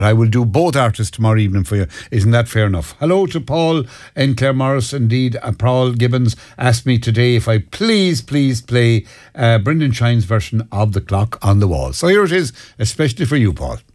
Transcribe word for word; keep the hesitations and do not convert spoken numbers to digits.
I will do both artists tomorrow evening for you. Isn't that fair enough? Hello to Paul and Claire Morris. Indeed, uh, Paul Gibbons asked me today if I please, please play uh, Brendan Shine's version of The Clock on the Wall. So here it is, especially for you, Paul.